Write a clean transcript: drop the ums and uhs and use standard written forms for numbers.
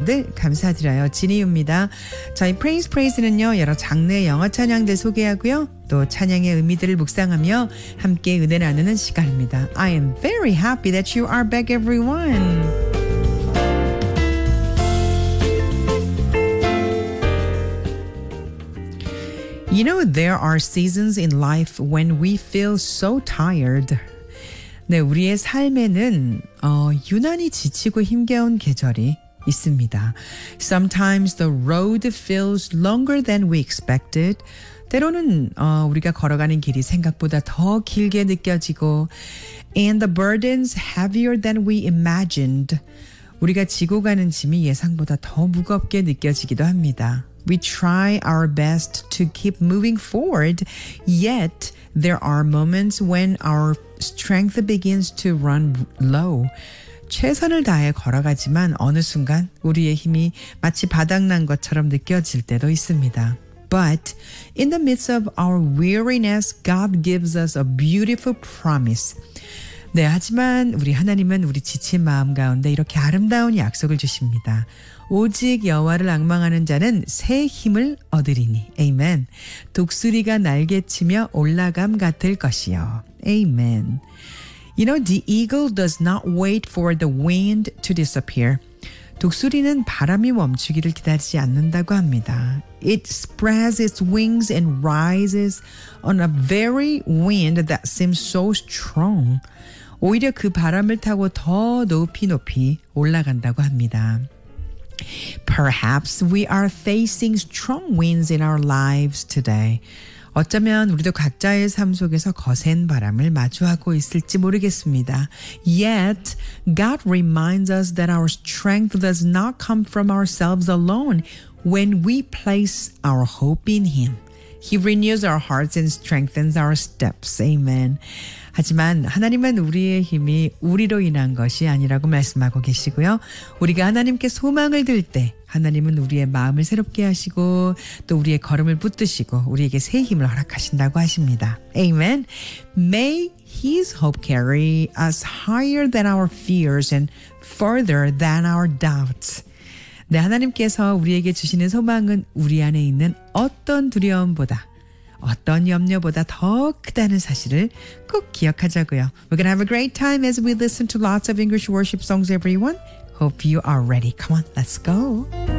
찬양들 감사드려요. 진희유입니다. 저희 Praise Praise는요. 여러 장르의 영어 찬양들 소개하고요. 또 찬양의 의미들을 묵상하며 함께 은혜 나누는 시간입니다. I am very happy that you are back, everyone. You know, there are seasons in life when we feel so tired. 네, 우리의 삶에는 유난히 지치고 힘겨운 계절이 있습니다. Sometimes the road feels longer than we expected. 때로는 우리가 걸어가는 길이 생각보다 더 길게 느껴지고 and the burdens heavier than we imagined. 우리가 지고 가는 짐이 예상보다 더 무겁게 느껴지기도 합니다. We try our best to keep moving forward, yet there are moments when our strength begins to run low. 최선을 다해 걸어가지만 어느 순간 우리의 힘이 마치 바닥난 것처럼 느껴질 때도 있습니다. But in the midst of our weariness, God gives us a beautiful promise. 네, 하지만 우리 하나님은 우리 지친 마음 가운데 이렇게 아름다운 약속을 주십니다. 오직 여호와를 앙망하는 자는 새 힘을 얻으리니. 아멘. 독수리가 날개치며 올라감 같을 것이요. 아멘. You know, the eagle does not wait for the wind to disappear. 독수리는 바람이 멈추기를 기다리지 않는다고 합니다. It spreads its wings and rises on a very wind that seems so strong. 오히려 그 바람을 타고 더 높이 올라간다고 합니다. Perhaps we are facing strong winds in our lives today. 어쩌면 우리도 각자의 삶 속에서 거센 바람을 마주하고 있을지 모르겠습니다. Yet, God reminds us that our strength does not come from ourselves alone when we place our hope in Him. He renews our hearts and strengthens our steps. Amen. 하지만 하나님은 우리의 힘이 우리로 인한 것이 아니라고 말씀하고 계시고요. 우리가 하나님께 소망을 들 때 하나님은 우리의 마음을 새롭게 하시고 또 우리의 걸음을 붙드시고 우리에게 새 힘을 허락하신다고 하십니다. Amen. May His hope carry us higher than our fears and further than our doubts. 네, 하나님께서 우리에게 주시는 소망은 우리 안에 있는 어떤 두려움보다 어떤 염려보다 더 크다는 사실을 꼭 기억하자고요. We're going to have a great time as we listen to lots of English worship songs, everyone. Hope you are ready. Come on, let's go.